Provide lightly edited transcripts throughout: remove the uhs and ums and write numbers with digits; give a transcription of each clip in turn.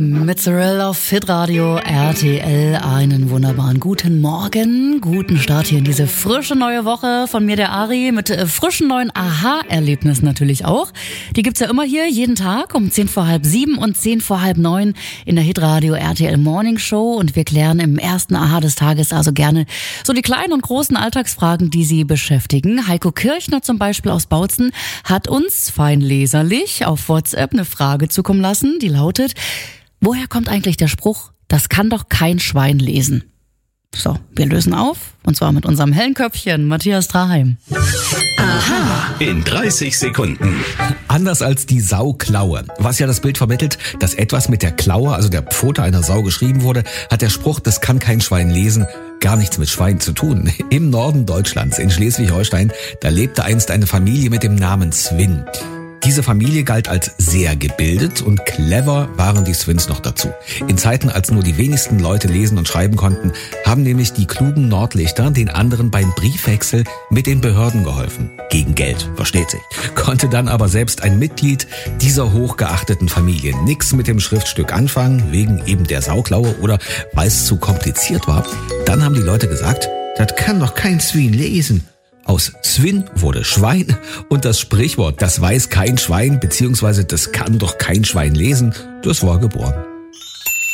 Mitzerell auf Hitradio RTL. Einen wunderbaren guten Morgen, guten Start hier in diese frische neue Woche. Von mir der Ari mit frischen neuen Aha-Erlebnissen natürlich auch. Die gibt's ja immer hier, jeden Tag um 7:10 und 8:10 in der Hitradio RTL Morning Show. Und wir klären im ersten Aha des Tages also gerne so die kleinen und großen Alltagsfragen, die Sie beschäftigen. Heiko Kirchner zum Beispiel aus Bautzen hat uns fein leserlich auf WhatsApp eine Frage zukommen lassen, die lautet: Woher kommt eigentlich der Spruch, das kann doch kein Schwein lesen? So, wir lösen auf, und zwar mit unserem hellen Köpfchen, Matthias Draheim. Aha. In 30 Sekunden. Anders als die Sauklaue, was ja das Bild vermittelt, dass etwas mit der Klaue, also der Pfote einer Sau geschrieben wurde, hat der Spruch, das kann kein Schwein lesen, gar nichts mit Schwein zu tun. Im Norden Deutschlands, in Schleswig-Holstein, da lebte einst eine Familie mit dem Namen Swin. Diese Familie galt als sehr gebildet und clever waren die Swins noch dazu. In Zeiten, als nur die wenigsten Leute lesen und schreiben konnten, haben nämlich die klugen Nordlichter den anderen beim Briefwechsel mit den Behörden geholfen. Gegen Geld, versteht sich. Konnte dann aber selbst ein Mitglied dieser hochgeachteten Familie nix mit dem Schriftstück anfangen, wegen eben der Sauklaue oder weil es zu kompliziert war. Dann haben die Leute gesagt, das kann doch kein Swin lesen. Aus Swin wurde Schwein und das Sprichwort, das weiß kein Schwein, beziehungsweise das kann doch kein Schwein lesen, das war geboren.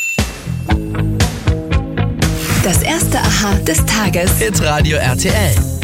Das erste Aha des Tages. Hitradio RTL.